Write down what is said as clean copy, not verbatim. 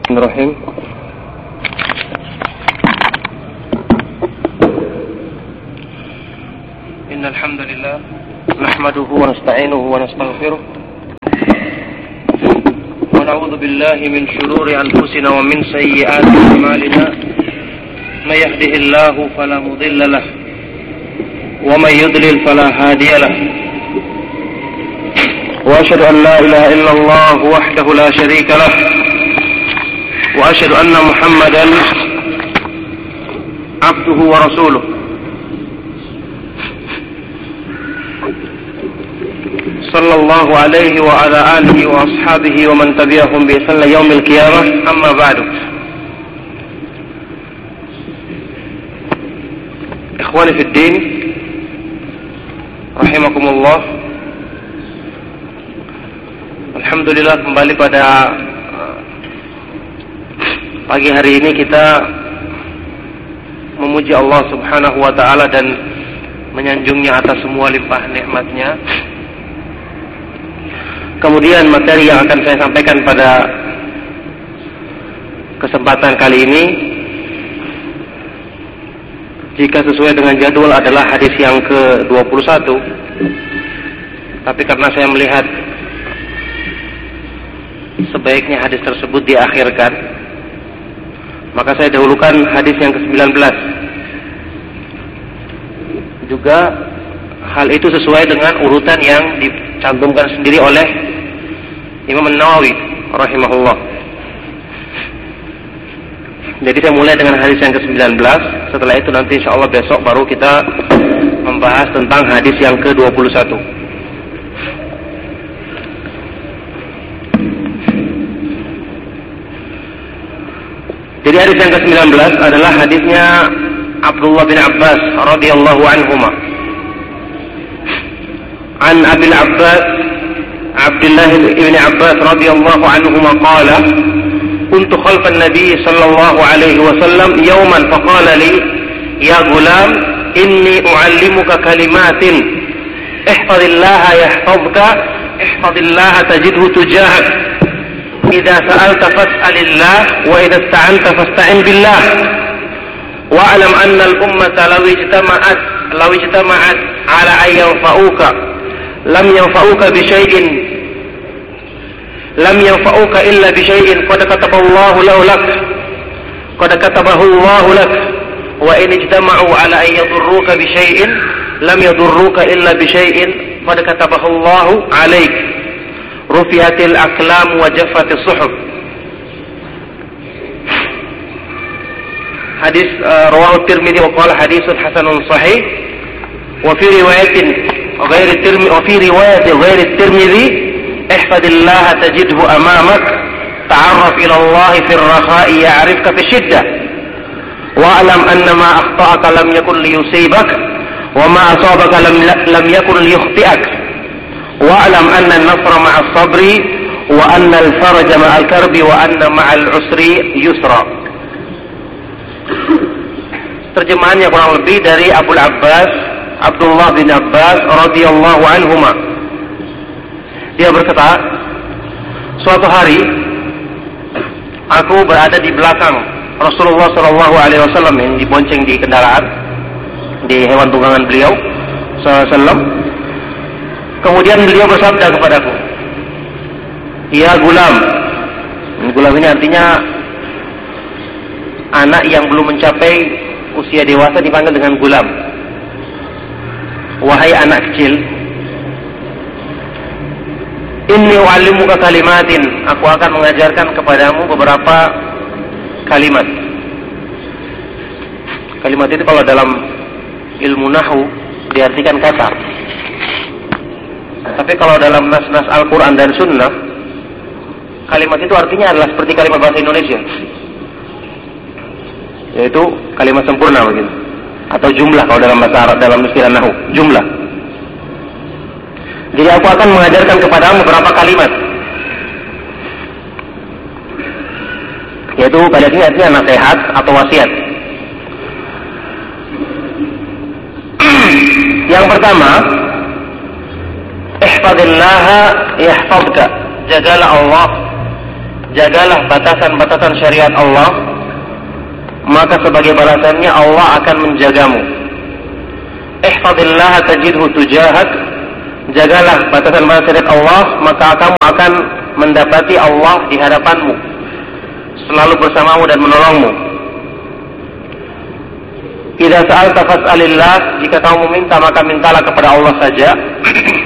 Bismillahirrahmanirrahim. Innal hamdalillah nahmaduhu wa nasta'inuhu wa nastaghfiruh wa na'udzu billahi min shururi anfusina wa min sayyiati a'malina. May yahdihillahu fala mudilla lahu wa may yudlil fala hadiya lahu. Wa asyhadu an la ilaha illallah wahdahu la syarika lahu wa asyhadu anna Muhammadan abduhu wa rasuluh. Sallallahu alaihi wa ala alihi wa ashabihi wa man tabi'ahum bi ihsan ila yaumil qiyamah. Amma ba'du. Ikhwani fid din, rahimakumullah. Alhamdulillah, kembali pada pagi hari ini kita memuji Allah Subhanahu wa ta'ala dan menyanjungnya atas semua limpah nikmatnya. Kemudian materi yang akan saya sampaikan pada kesempatan kali ini, jika sesuai dengan jadwal, adalah hadis yang ke-21. Tapi karena saya melihat sebaiknya hadis tersebut diakhirkan, maka saya dahulukan hadis yang ke-19. Juga hal itu sesuai dengan urutan yang dicantumkan sendiri oleh Imam An-Nawawi rahimahullah. Jadi saya mulai dengan hadis yang ke-19. Setelah itu nanti insyaallah besok baru kita membahas tentang hadis yang ke-21. Jadi hadis yang ke-19 adalah hadisnya Abdullah bin Abbas radhiyallahu anhuma. An Abil Abbas Abdullah bin Abbas radhiyallahu anhuma qala kuntu khalfan nabiy sallallahu alaihi wasallam yawman faqala li ya gulam inni uallimuka kalimatin ihfazillaha yahfazka ihfazillaha tajidhu tujahak idza sa'alta fas'alillah wa idza ista'anta fasta'in billah wa'lam anna al-ummata law ijtama'at ala an yanfa'uka lam yanfa'uka illa bi syai'in qad katabahu lak wa in ijtama'u ala an yadurruka bi syai'in lam yadurruka illa bi syai'in qad katabahu Allahu 'alaik rufi'atil aqlam wa jaffatis suhuf. Hadis rawahu Tirmidzi wa qala haditsun hasanun sahih wa fi riwayatin ghairi Tirmidzi ihfadillaha tajidhu amamak ta'arraf ila Allah fi ar-rakha'i ya'rifka fi shiddah wa'lam anna ma akhta'aka lam yakun liyusibak wa ma asabaka lam yakun liyukhti'ak wa'lam anna an-nasra ma'a as-sabri wa anna al-faraja ma'a al-karbi wa anna ma'a al-usri yusra. Terjemahannya kurang lebih dari Abul Abbas Abdullah bin Abbas radhiyallahu anhuma. Dia berkata, suatu hari aku berada di belakang Rasulullah sallallahu alaihi wasallam yang dibonceng di kendaraan, di hewan tunggangan beliau sallallahu alaihi wasallam. Kemudian beliau bersabda kepadaku, "Ya gulam." Gulam ini artinya anak yang belum mencapai usia dewasa dipanggil dengan gulam. Wahai anak kecil, inni u'allimuka kalimatin, aku akan mengajarkan kepadamu beberapa kalimat. Kalimat itu kalau dalam ilmu nahwu diartikan kata. Tapi kalau dalam nas-nas Al-Quran dan Sunnah, kalimat itu artinya adalah seperti kalimat bahasa Indonesia, yaitu kalimat sempurna begitu, atau jumlah kalau dalam bahasa Arab, dalam istilah nahwu, jumlah. Jadi aku akan mengajarkan kepadamu beberapa kalimat, yaitu kalimat ini artinya nasihat atau wasiat. Yang pertama, ihfadillaha yahfazka, jagalah Allah jagalah batasan-batasan syariat Allah, maka sebagai balasannya Allah akan menjagamu. Ihfazillah tajidhu tujahak, jagalah batasan-batasan syariat Allah, maka kamu akan mendapati Allah di hadapanmu, selalu bersamamu dan menolongmu. Idza sa'alta fas'alillah, jika kamu meminta maka mintalah kepada Allah saja.